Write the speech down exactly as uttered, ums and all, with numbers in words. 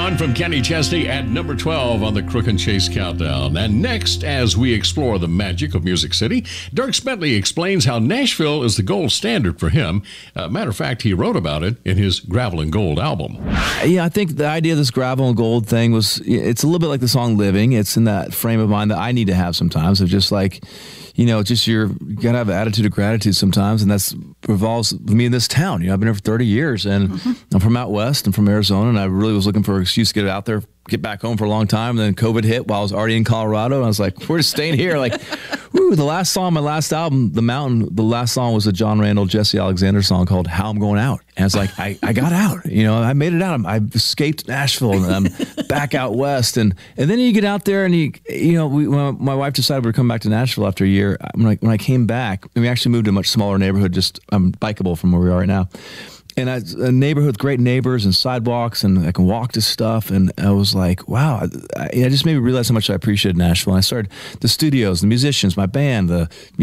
on from Kenny Chesney at number twelve on the Crook and Chase Countdown. And next, as we explore the magic of Music City, Dierks Bentley explains how Nashville is the gold standard for him. Uh, matter of fact, he wrote about it in his Gravel and Gold album. Yeah, I think the idea of this gravel and gold thing was, it's a little bit like the song Living. It's in that frame of mind that I need to have sometimes, of just like, you know, just your, you gotta have an attitude of gratitude sometimes, and that's revolves with me in this town. You know, I've been here for thirty years, and mm-hmm. I'm from out west. I'm from Arizona, and I really was looking for an excuse to get out there, get back home for a long time. And then COVID hit while I was already in Colorado, and I was like, we're just staying here. Like, woo, the last song on my last album, The Mountain, the last song was a John Randall, Jesse Alexander song called How I'm Going Out. And it's like, I, I got out, you know, I made it out. I escaped Nashville, and I'm back out west. And, and then you get out there, and you, you know, we, when my wife decided we were coming back to Nashville after a year, when I, when I came back, and we actually moved to a much smaller neighborhood, just um, bikeable from where we are right now. And I, a neighborhood with great neighbors and sidewalks, and I can walk to stuff. And I was like, wow, I, I just made me realize how much I appreciated Nashville. And I started the studios, the musicians, my band, the